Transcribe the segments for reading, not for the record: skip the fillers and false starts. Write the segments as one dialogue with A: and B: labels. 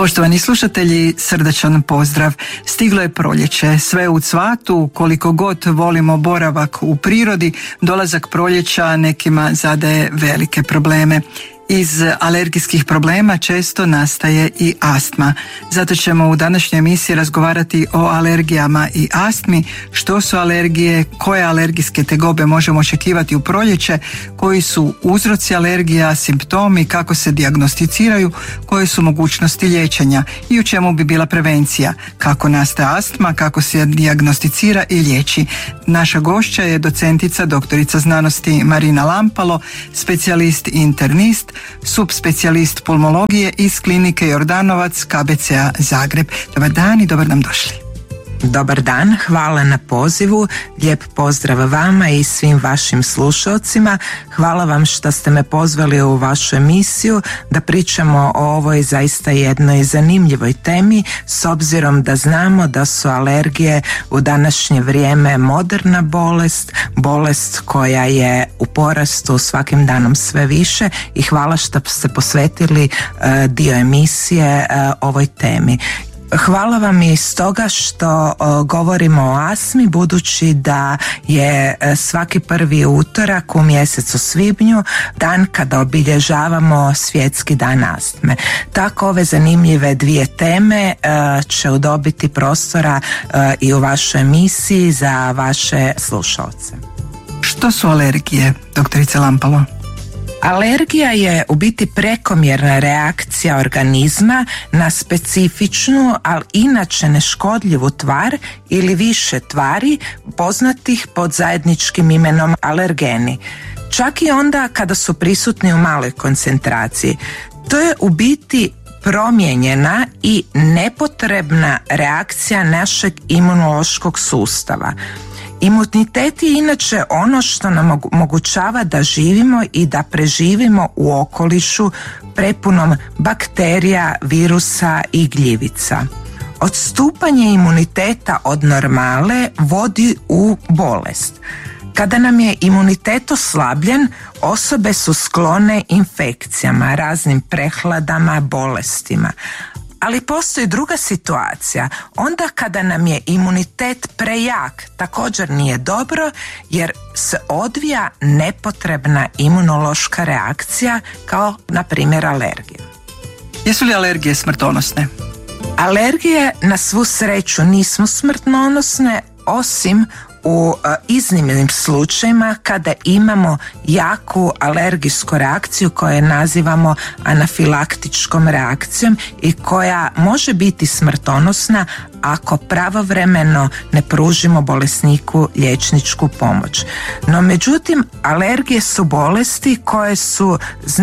A: Poštovani slušatelji, srdačan pozdrav. Stiglo je proljeće, sve u cvatu, koliko god volimo boravak u prirodi, dolazak proljeća nekima zadaje velike probleme. Iz alergijskih problema često nastaje i astma. Zato ćemo u današnjoj emisiji razgovarati o alergijama i astmi, što su alergije, koje alergijske tegobe možemo očekivati u proljeće, koji su uzroci alergija, simptomi, kako se dijagnosticiraju, koje su mogućnosti liječenja i u čemu bi bila prevencija, kako nastaje astma, kako se dijagnosticira i liječi. Naša gošća je docentica, doktorica znanosti Marina Lampalo, specijalist internist, subspecijalist pulmologije iz klinike Jordanovac KBC-a Zagreb. Dobar dan i dobar nam došli.
B: Dobar dan, hvala na pozivu, lijep pozdrav vama i svim vašim slušalcima. Hvala vam što ste me pozvali u vašu emisiju da pričamo o ovoj zaista jednoj zanimljivoj temi, s obzirom da znamo da su alergije u današnje vrijeme moderna bolest koja je u porastu svakim danom sve više i hvala što ste posvetili dio emisije ovoj temi. Hvala vam i stoga što govorimo o astmi, budući da je svaki prvi utorak u mjesecu svibnju dan kada obilježavamo Svjetski dan astme. Tako ove zanimljive dvije teme će udobiti prostora i u vašoj emisiji za vaše slušalce.
A: Što su alergije, doktorice Lampalo?
B: Alergija je u biti prekomjerna reakcija organizma na specifičnu, ali inače neškodljivu tvar ili više tvari poznatih pod zajedničkim imenom alergeni. Čak i onda kada su prisutni u maloj koncentraciji. To je u biti promijenjena i nepotrebna reakcija našeg imunološkog sustava. Imunitet je inače ono što nam omogućava da živimo i da preživimo u okolišu prepunom bakterija, virusa i gljivica. Odstupanje imuniteta od normale vodi u bolest. Kada nam je imunitet oslabljen, osobe su sklone infekcijama, raznim prehladama, bolestima. Ali postoji druga situacija, onda kada nam je imunitet prejak, također nije dobro jer se odvija nepotrebna imunološka reakcija kao na primjer alergija.
A: Jesu li alergije smrtonosne?
B: Alergije na svu sreću nisu smrtonosne, osim u iznimnim slučajima kada imamo jaku alergijsku reakciju koju nazivamo anafilaktičkom reakcijom i koja može biti smrtonosna ako pravovremeno ne pružimo bolesniku liječničku pomoć. No međutim, alergije su bolesti koje su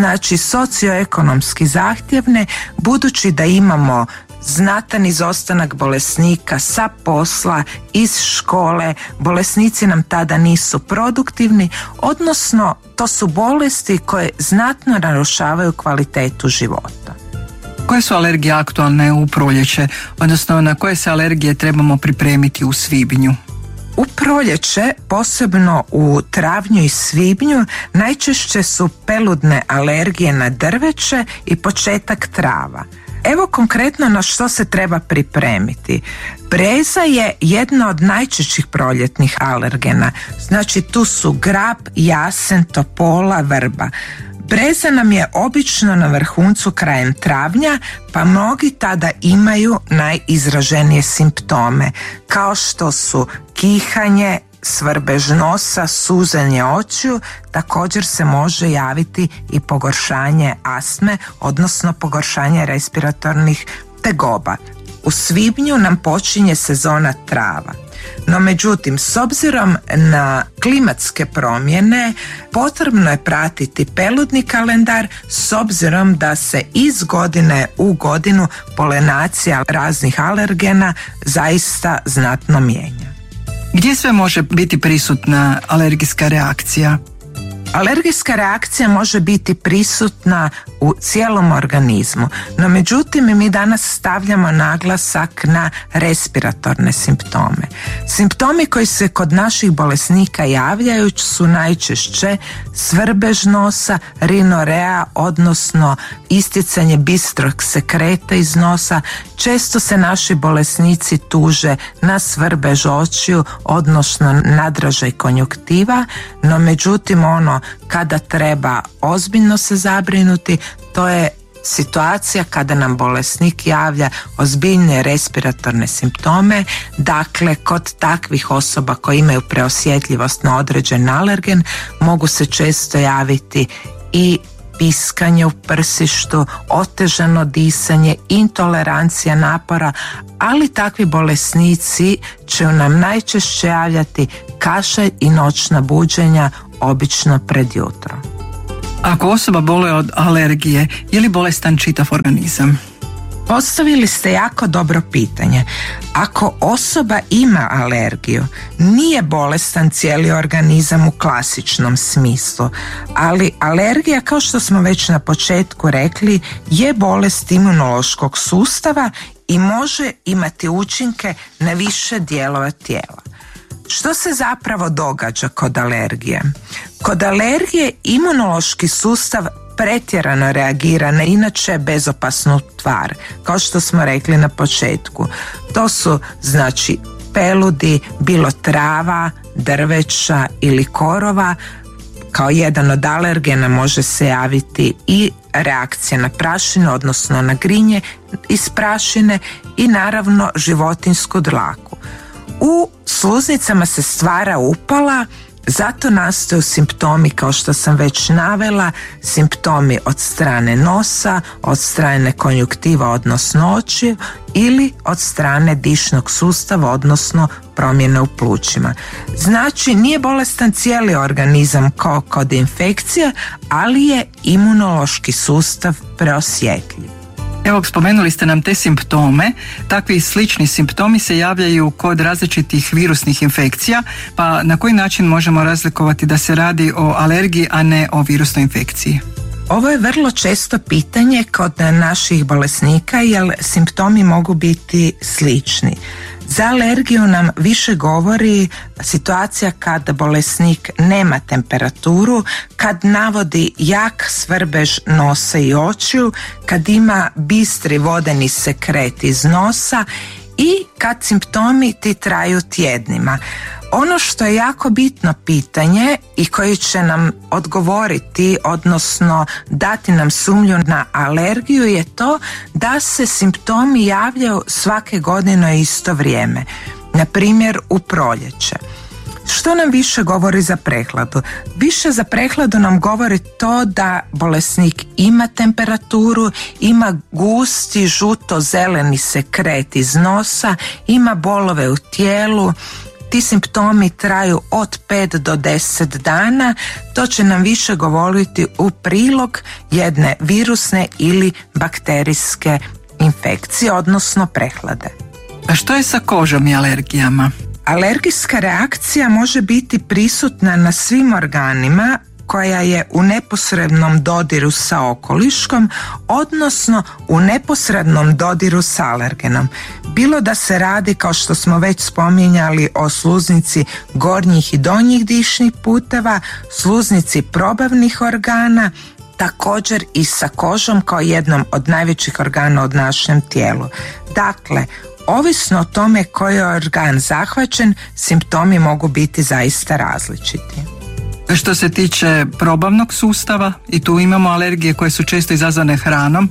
B: socioekonomski zahtjevne, budući da imamo znatan izostanak bolesnika sa posla, iz škole, bolesnici nam tada nisu produktivni, odnosno to su bolesti koje znatno narušavaju kvalitetu života.
A: Koje su alergije aktualne u proljeće, odnosno na koje se alergije trebamo pripremiti u svibnju?
B: U proljeće, posebno u travnju i svibnju, najčešće su peludne alergije na drveće i početak trava. Evo konkretno na što se treba pripremiti. Breza je jedna od najčešćih proljetnih alergena. Znači tu su grab, jasen, topola, vrba. Breza nam je obično na vrhuncu krajem travnja, pa mnogi tada imaju najizraženije simptome, kao što su kihanje, svrbež nosa, suzanje očiju, također se može javiti i pogoršanje astme, odnosno pogoršanje respiratornih tegoba. U svibnju nam počinje sezona trava. No međutim, s obzirom na klimatske promjene, potrebno je pratiti peludni kalendar s obzirom da se iz godine u godinu polenacija raznih alergena zaista znatno mijenja.
A: Gdje sve može biti prisutna alergijska reakcija?
B: Alergijska reakcija može biti prisutna u cijelom organizmu, no međutim mi danas stavljamo naglasak na respiratorne simptome. Simptomi koji se kod naših bolesnika javljaju su najčešće svrbež nosa, rinorea, odnosno isticanje bistrog sekreta iz nosa. Često se naši bolesnici tuže na svrbež očiju, odnosno nadražaj konjuktiva, no međutim kada treba ozbiljno se zabrinuti, to je situacija kada nam bolesnik javlja ozbiljne respiratorne simptome. Dakle, kod takvih osoba koji imaju preosjetljivost na određen alergen mogu se često javiti i piskanje u prsištu, otežano disanje, intolerancija napora, ali takvi bolesnici će nam najčešće javljati kašalj i noćna buđenja, obično pred jutro.
A: Ako osoba boluje od alergije, je li bolestan čitav organizam?
B: Postavili ste jako dobro pitanje. Ako osoba ima alergiju, nije bolestan cijeli organizam u klasičnom smislu, ali alergija, kao što smo već na početku rekli, je bolest imunološkog sustava i može imati učinke na više dijelova tijela. Što se zapravo događa kod alergije? Kod alergije imunološki sustav pretjerano reagira na inače bezopasnu tvar, kao što smo rekli na početku. To su znači peludi, bilo trava, drveća ili korova. Kao jedan od alergena može se javiti i reakcija na prašinu, odnosno na grinje iz prašine i naravno životinjsku dlaku. U sluznicama se stvara upala, zato nastaju simptomi kao što sam već navela, simptomi od strane nosa, od strane konjuktiva odnosno očiju ili od strane dišnog sustava odnosno promjene u plućima. Znači nije bolestan cijeli organizam kao kod infekcije, ali je imunološki sustav preosjetljiv.
A: Evo, spomenuli ste nam te simptome. Takvi slični simptomi se javljaju kod različitih virusnih infekcija, pa na koji način možemo razlikovati da se radi o alergiji, a ne o virusnoj infekciji?
B: Ovo je vrlo često pitanje kod naših bolesnika jer simptomi mogu biti slični. Za alergiju nam više govori situacija kad bolesnik nema temperaturu, kad navodi jak svrbež nosa i očiju, kad ima bistri vodeni sekret iz nosa i kad simptomi ti traju tjednima. Ono što je jako bitno pitanje i koji će nam odgovoriti, odnosno dati nam sumnju na alergiju, je to da se simptomi javljaju svake godine u isto vrijeme. Na primjer u proljeće. Što nam više govori za prehladu? Više za prehladu nam govori to da bolesnik ima temperaturu, ima gusti žuto-zeleni sekret iz nosa, ima bolove u tijelu. Ti simptomi traju od 5 do 10 dana, to će nam više govoriti u prilog jedne virusne ili bakterijske infekcije, odnosno prehlade.
A: A što je sa kožom i alergijama?
B: Alergijska reakcija može biti prisutna na svim organima koja je u neposrednom dodiru sa okoliškom, odnosno u neposrednom dodiru s alergenom. Bilo da se radi, kao što smo već spominjali, o sluznici gornjih i donjih dišnih puteva, sluznici probavnih organa, također i sa kožom kao jednom od najvećih organa u našem tijelu. Dakle, ovisno o tome koji je organ zahvaćen, simptomi mogu biti zaista različiti.
A: Što se tiče probavnog sustava, i tu imamo alergije koje su često izazvane hranom.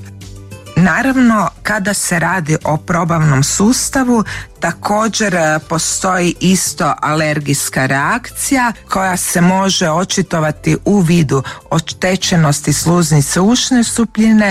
B: Naravno, kada se radi o probavnom sustavu, također postoji isto alergijska reakcija koja se može očitovati u vidu oštećenosti sluznice ušne supljine,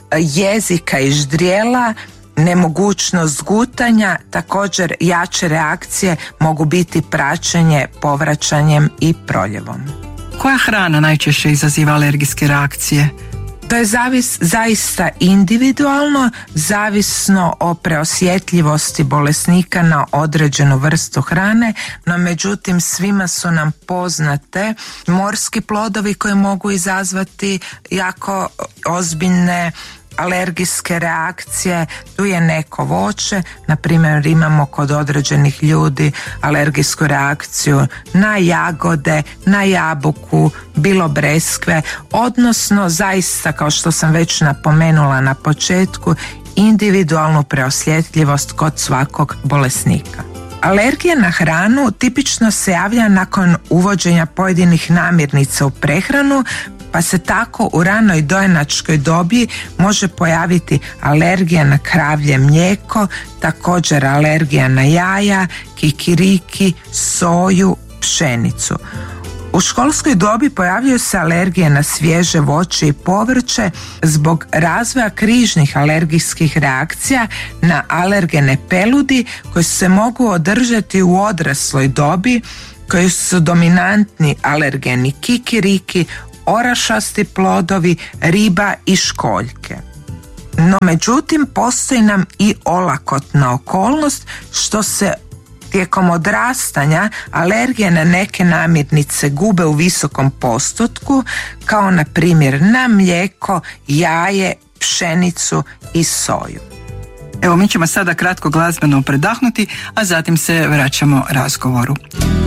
B: jezika i ždrijela, nemogućnost gutanja. Također jače reakcije mogu biti praćenje povraćanjem i proljevom.
A: Koja hrana najčešće izaziva alergijske reakcije?
B: To je zaista individualno, zavisno o preosjetljivosti bolesnika na određenu vrstu hrane, no međutim svima su nam poznate morski plodovi koji mogu izazvati jako ozbiljne alergijske reakcije. Tu je neko voće, na primjer imamo kod određenih ljudi alergijsku reakciju na jagode, na jabuku, bilo breskve, odnosno zaista, kao što sam već napomenula na početku, individualnu preosjetljivost kod svakog bolesnika. Alergija na hranu tipično se javlja nakon uvođenja pojedinih namirnica u prehranu, pa se tako u ranoj dojenačkoj dobi može pojaviti alergija na kravlje mlijeko, također alergija na jaja, kikiriki, soju, pšenicu. U školskoj dobi pojavljuju se alergije na svježe voće i povrće zbog razvoja križnih alergijskih reakcija na alergene peludi koji se mogu održati u odrasloj dobi, koji su dominantni alergeni kikiriki, orašasti plodovi, riba i školjke. No međutim postoji nam i olakotna okolnost što se tijekom odrastanja alergije na neke namirnice gube u visokom postotku, kao na primjer na mlijeko, jaje, pšenicu i soju.
A: Evo, mi ćemo sada kratko glazbeno predahnuti, a zatim se vraćamo razgovoru.